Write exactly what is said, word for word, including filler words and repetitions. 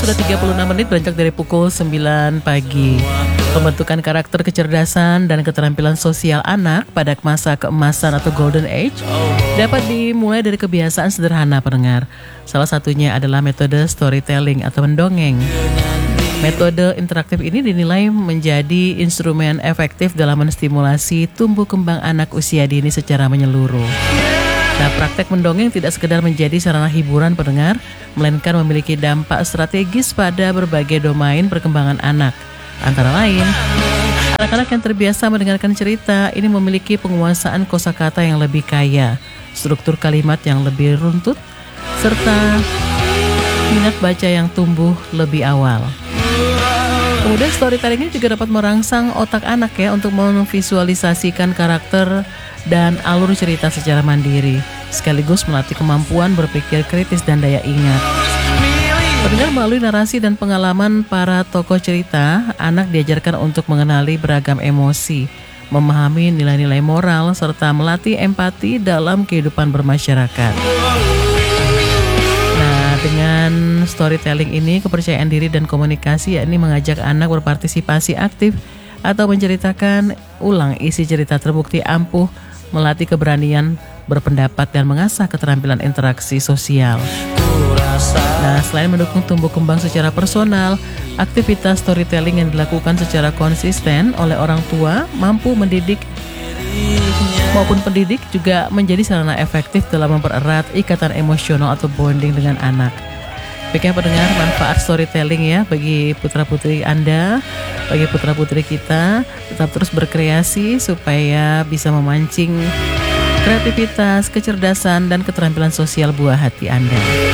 sudah tiga puluh enam menit beranjak dari pukul sembilan pagi. Pembentukan karakter, kecerdasan, dan keterampilan sosial anak pada masa keemasan atau golden age dapat dimulai dari kebiasaan sederhana pendengar. Salah satunya adalah metode storytelling atau mendongeng. Metode interaktif ini dinilai menjadi instrumen efektif dalam menstimulasi tumbuh kembang anak usia dini secara menyeluruh. Nah, praktek mendongeng tidak sekedar menjadi sarana hiburan pendengar, melainkan memiliki dampak strategis pada berbagai domain perkembangan anak. Antara lain, anak-anak yang terbiasa mendengarkan cerita ini memiliki penguasaan kosakata yang lebih kaya, struktur kalimat yang lebih runtut, serta minat baca yang tumbuh lebih awal. Kemudian storytelling ini juga dapat merangsang otak anak ya untuk memvisualisasikan karakter dan alur cerita secara mandiri, sekaligus melatih kemampuan berpikir kritis dan daya ingat. Pendengar, melalui narasi dan pengalaman para tokoh cerita, anak diajarkan untuk mengenali beragam emosi, memahami nilai-nilai moral, serta melatih empati dalam kehidupan bermasyarakat. Nah, dengan storytelling ini, kepercayaan diri dan komunikasi yakni mengajak anak berpartisipasi aktif atau menceritakan ulang isi cerita terbukti ampuh, melatih keberanian berpendapat dan mengasah keterampilan interaksi sosial. Nah, selain mendukung tumbuh kembang secara personal, aktivitas storytelling yang dilakukan secara konsisten oleh orang tua mampu mendidik maupun pendidik juga menjadi sarana efektif dalam mempererat ikatan emosional atau bonding dengan anak. Baiknya pendengar, manfaat storytelling ya bagi putra-putri Anda, bagi putra-putri kita, tetap terus berkreasi supaya bisa memancing kreativitas, kecerdasan, dan keterampilan sosial buah hati Anda.